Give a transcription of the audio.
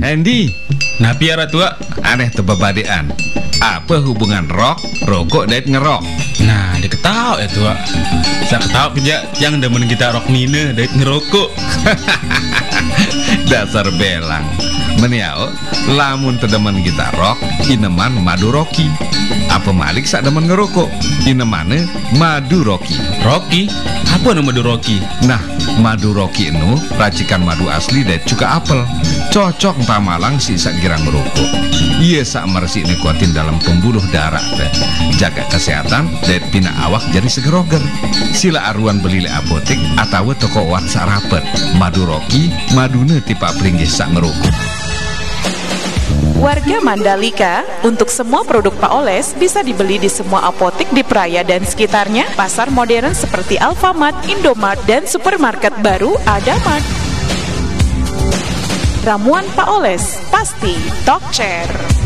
Andy, Napi ara tua? aneh tebabadean. Apa hubungan rokok dan ngerok? Nah, dia ketawa ya tua. Saya ketawa kerja yang demen kita rok nina dari ngerokok. Dasar belang. Meniao, lamun tedemen kita rok, ineman madu roki. Apa malik sak demen ngerokok? Inemane madu roki. Rocky? Apa nama Rocky? Nah, madu roki itu racikan madu asli dan juga apel. Cocok entah malang si sak girang merokok. Iya sak mersi nikuatin dalam pembuluh darah teh. Jaga kesehatan dan pina awak jadi segeroger. Sila aruan beli le apotek atau toko wat sak rapet. Madu roki, madune tipe pringgih sak ngerokok. Warga Mandalika, untuk semua produk Pak Oles bisa dibeli di semua apotek di Praia dan sekitarnya, pasar modern seperti Alfamart, Indomart, dan supermarket baru Adamart. Ramuan Pak Oles, pasti Talk Chair.